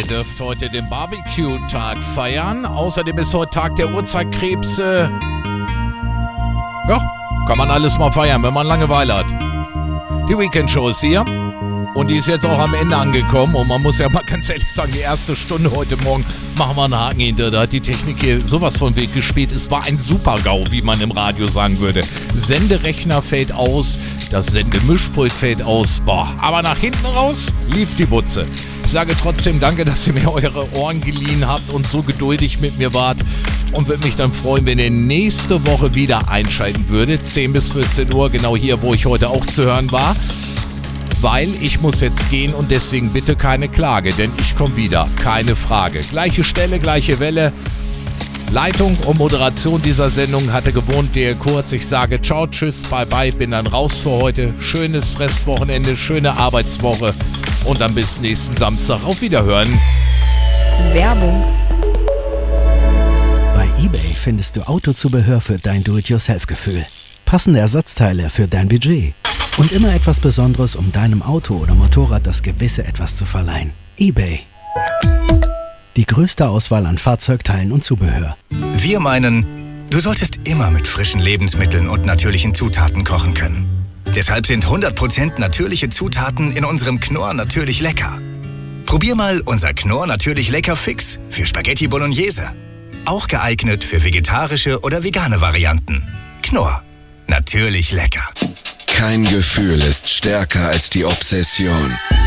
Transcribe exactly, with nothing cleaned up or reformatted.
dürft heute den Barbecue-Tag feiern. Außerdem ist heute Tag der Urzeitkrebse. Ja, kann man alles mal feiern, wenn man Langeweile hat. Die Weekend-Show ist hier. Und die ist jetzt auch am Ende angekommen. Und man muss ja mal ganz ehrlich sagen, die erste Stunde heute Morgen machen wir einen Haken hinter. Da hat die Technik hier sowas von Weg gespielt. Es war ein Super-GAU, wie man im Radio sagen würde. Senderechner fällt aus, das Sendemischpult fällt aus. Boah, aber nach hinten raus lief die Butze. Ich sage trotzdem danke, dass ihr mir eure Ohren geliehen habt und so geduldig mit mir wart. Und würde mich dann freuen, wenn ihr nächste Woche wieder einschalten würdet. zehn bis vierzehn Uhr, genau hier, wo ich heute auch zu hören war. Weil ich muss jetzt gehen und deswegen bitte keine Klage, denn ich komme wieder, keine Frage. Gleiche Stelle, gleiche Welle. Leitung und Moderation dieser Sendung hatte gewohnt der Kurz. Ich sage ciao, tschüss, bye bye, bin dann raus für heute. Schönes Restwochenende, schöne Arbeitswoche und dann bis nächsten Samstag. Auf Wiederhören. Werbung. Bei eBay findest du Autozubehör für dein Do-it-yourself-Gefühl. Passende Ersatzteile für dein Budget. Und immer etwas Besonderes, um deinem Auto oder Motorrad das gewisse Etwas zu verleihen. eBay. Die größte Auswahl an Fahrzeugteilen und Zubehör. Wir meinen, du solltest immer mit frischen Lebensmitteln und natürlichen Zutaten kochen können. Deshalb sind hundert Prozent natürliche Zutaten in unserem Knorr natürlich lecker. Probier mal unser Knorr natürlich lecker Fix für Spaghetti Bolognese. Auch geeignet für vegetarische oder vegane Varianten. Knorr. Natürlich lecker. Kein Gefühl ist stärker als die Obsession.